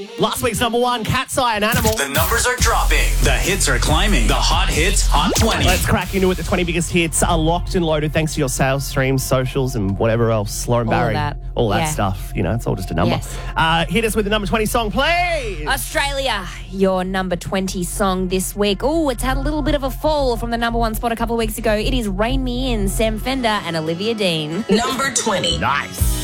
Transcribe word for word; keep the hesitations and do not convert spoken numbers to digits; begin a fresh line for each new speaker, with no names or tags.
Last week's number one, Cat's Eye, An Animal.
The numbers are dropping. The hits are climbing. The Hot Hits Hot twenty.
Let's crack into it. The twenty biggest hits are locked and loaded thanks to your sales streams, socials, and whatever else. Lauren
All
Barry.
that.
All that
Yeah.
stuff. You know, it's all just a number.
Yes.
Uh, hit us with the number twenty song, please.
Australia, your number twenty song this week. Oh, it's had a little bit of a fall from the number one spot a couple of weeks ago. It is Rain Me In, Sam Fender and Olivia Dean.
Number twenty.
Nice.